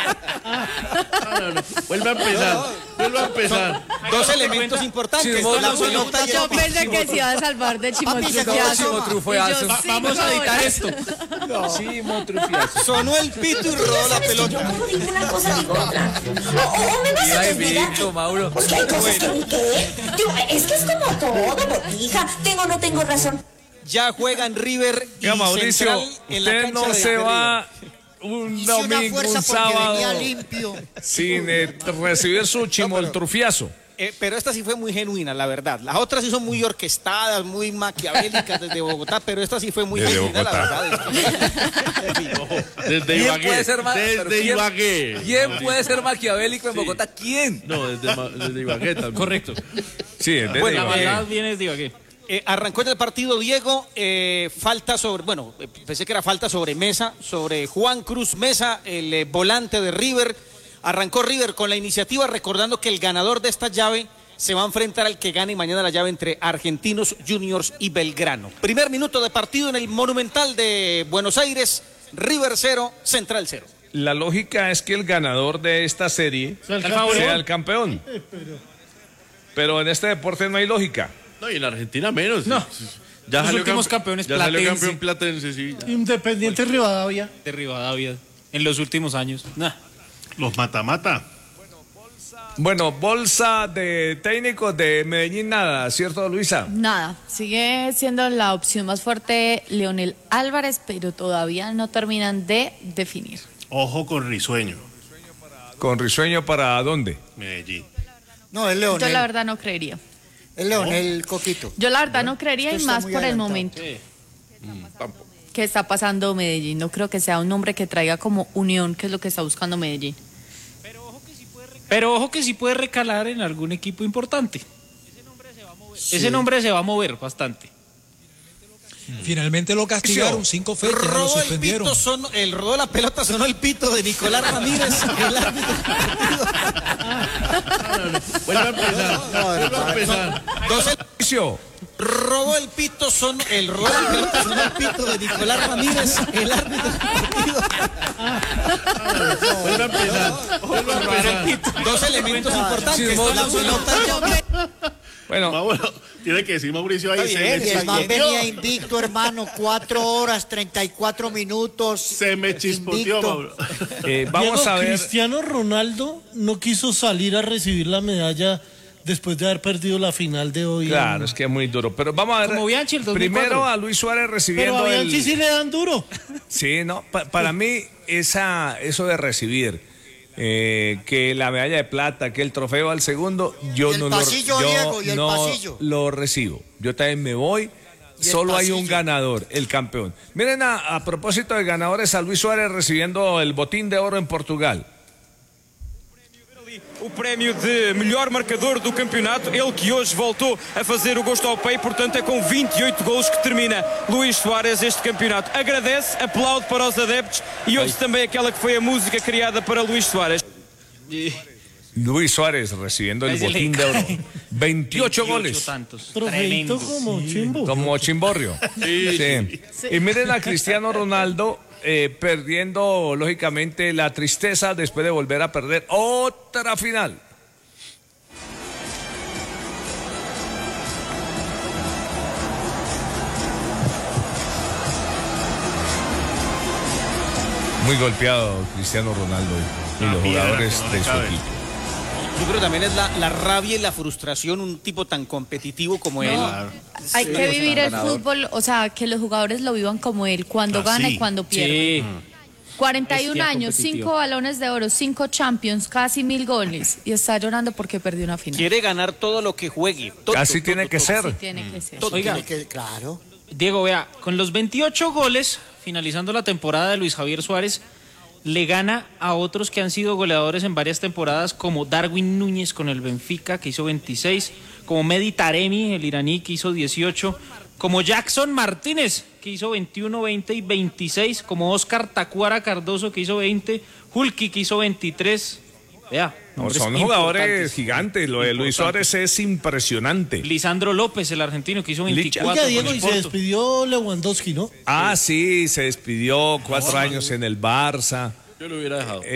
No. Vuelva a empezar. Dos elementos importantes. Yo pensé que se iba a salvar de Chimotrufiazo. Vamos a editar esto. Chimotrufiazo. Sonó el pito y rodó la pelota. Yo no digo una cosa ni otra. O me vas a Invicto, Mauro. Pues que hay cosas que ni qué. Digo, es que es como todo, botija. Tengo o no tengo razón. Ya juegan River y Mauricio, Central en la usted cancha no de se River. va un domingo, un sábado sin recibir su chimoltrufiazo. Pero esta sí fue muy genuina, la verdad. Las otras sí son muy orquestadas, muy maquiavélicas desde Bogotá, pero esta sí fue muy Desde genuina, Bogotá. la verdad. Desde Ibagué. ¿Quién puede ser maquiavélico en Bogotá? ¿Quién? No, desde Ibagué también. Correcto. Sí, desde Bueno, La Ibagué. maldad viene de Ibagué. Arrancó en el partido Diego, pensé que era falta sobre Mesa, sobre Juan Cruz Mesa, el volante de River. Arrancó River con la iniciativa, recordando que el ganador de esta llave se va a enfrentar al que gane mañana la llave entre Argentinos Juniors y Belgrano. Primer minuto de partido en el Monumental de Buenos Aires, River 0, Central 0. La lógica es que el ganador de esta serie sea el campeón. Pero en este deporte no hay lógica. No, y en Argentina menos. No. Ya Los últimos campeones ya salió platense. campeón platense, sí. Ya. Independiente Rivadavia. De Rivadavia. En los últimos años. Nah. Los mata-mata. Bueno, bolsa de técnicos de Medellín, nada, ¿cierto, Luisa? Nada, sigue siendo la opción más fuerte Leonel Álvarez, pero todavía no terminan de definir. Ojo con Risueño, ¿Con Risueño para dónde? Medellín. No, es Leonel. Yo la verdad no creería. Es Leonel Coquito. Yo la verdad no creería, y Está más muy por el adelantado. momento que está pasando Medellín. No creo que sea un nombre que traiga como unión, que es lo que está buscando Medellín. Pero ojo que sí puede recalar en algún equipo importante. Ese nombre se va a mover bastante. Finalmente lo castigaron, 5 fechas, lo Rodó el suspendieron. pito, rodó la pelota, sonó el pito de Nicolás Ramírez, el árbitro del partido. Vuelva a empezar. Mauricio, Rodó el pito, rodó la pelota, sonó el pito de Nicolás Ramírez, el árbitro del partido. Vuelva a empezar. Dos elementos importantes. La pelota. bueno, Mauro, tiene que decir Mauricio ahí. Está bien, Y el man venía invicto, hermano, 4 horas, 34 minutos. Se me chispoteó, invicto. Mauro. vamos a ver. Cristiano Ronaldo no quiso salir a recibir la medalla después de haber perdido la final de hoy. Claro, es que es muy duro. Pero vamos a ver. Como Bianchi el 2004. Primero a Luis Suárez Pero recibiendo a Bianchi sí le dan duro. Sí, no, para mí eso de recibir que la medalla de plata, que el trofeo al segundo, yo Y el no pasillo, Diego, y el pasillo. lo recibo. Yo también me voy. Y el Solo hay un pasillo. ganador, el campeón. Miren a propósito de ganadores, a Luis Suárez recibiendo el botín de oro en Portugal. O prémio de melhor marcador do campeonato, ele que hoje voltou a fazer o gosto ao pé e, portanto, é com 28 golos que termina Luís Soares este campeonato. Agradece, aplaude para os adeptos e ouve também aquela que foi a música criada para Luís Soares. Luis Suárez recibiendo el botín de oro. 28 goles. Tantos. Trofeito Tremendos. como Chimbo. Como Chimborrio. Sí. Y miren a Cristiano Ronaldo perdiendo, lógicamente, la tristeza después de volver a perder otra final. Muy golpeado Cristiano Ronaldo y los jugadores de su equipo. Yo creo que también es la rabia y la frustración, un tipo tan competitivo como él. Hay que vivir el fútbol, o sea, que los jugadores lo vivan como él, cuando gana y cuando pierde. Sí. 41 Bestia años, competitivo. 5 balones de oro, 5 Champions, casi 1000 goles. Y está llorando porque perdió una final. Quiere ganar todo lo que juegue. Así tiene que ser. Sí, tiene que ser. Oiga, Claro. Diego, vea, con los 28 goles, finalizando la temporada de Luis Javier Suárez, le gana a otros que han sido goleadores en varias temporadas, como Darwin Núñez con el Benfica, que hizo 26, como Mehdi Taremi, el iraní, que hizo 18, como Jackson Martínez, que hizo 21, 20 y 26, como Oscar Tacuara Cardoso, que hizo 20, Hulki, que hizo 23. Vea, No, nombres son jugadores importantes. gigantes. Lo de Luis Suárez es impresionante. Lisandro López, el argentino, que hizo 24. Oiga, con Diego, el y se Porto. despidió Lewandowski, ¿no? Ah, sí, se despidió 4 años en el Barça. Yo lo hubiera dejado.